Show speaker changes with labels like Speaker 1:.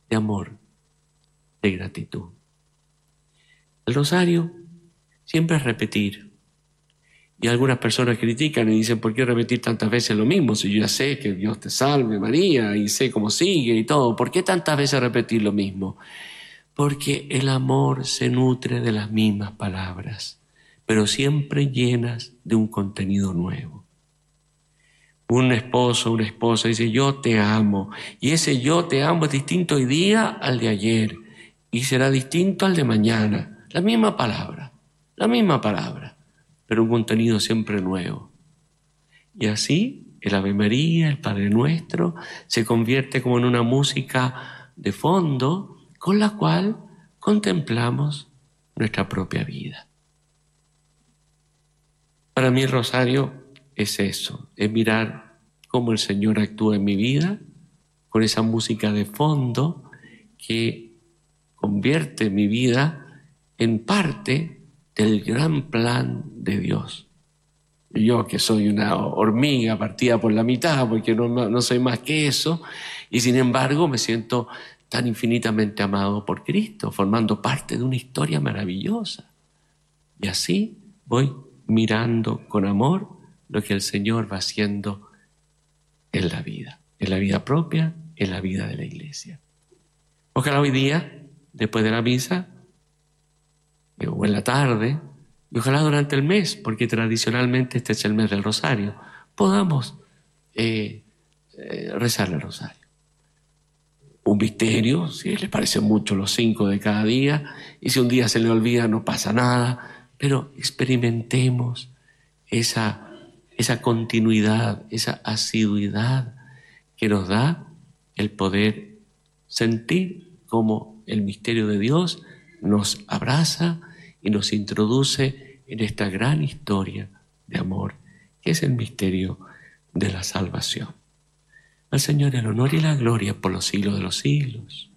Speaker 1: de amor, de gratitud. El rosario siempre es repetir. Y algunas personas critican y dicen, ¿por qué repetir tantas veces lo mismo? Si yo ya sé que Dios te salve María y sé cómo sigue y todo, ¿por qué tantas veces repetir lo mismo? Porque el amor se nutre de las mismas palabras, pero siempre llenas de un contenido nuevo. Un esposo, una esposa dice, yo te amo, y ese yo te amo es distinto hoy día al de ayer, y será distinto al de mañana. La misma palabra, pero un contenido siempre nuevo. Y así el Ave María, el Padre Nuestro, se convierte como en una música de fondo con la cual contemplamos nuestra propia vida. Para mí el rosario es eso, es mirar cómo el Señor actúa en mi vida con esa música de fondo que convierte mi vida en parte del gran plan de Dios. Yo que soy una hormiga partida por la mitad, porque no soy más que eso, y sin embargo me siento tan infinitamente amado por Cristo, formando parte de una historia maravillosa. Y así voy mirando con amor lo que el Señor va haciendo en la vida propia, en la vida de la Iglesia. Ojalá hoy día, después de la misa, o en la tarde, y ojalá durante el mes, porque tradicionalmente este es el mes del Rosario, podamos rezar el Rosario. Un misterio, si les parece mucho los 5 de cada día, y si un día se le olvida no pasa nada, pero experimentemos esa continuidad, esa asiduidad que nos da el poder sentir cómo el misterio de Dios nos abraza y nos introduce en esta gran historia de amor, que es el misterio de la salvación. Al Señor el honor y la gloria por los siglos de los siglos.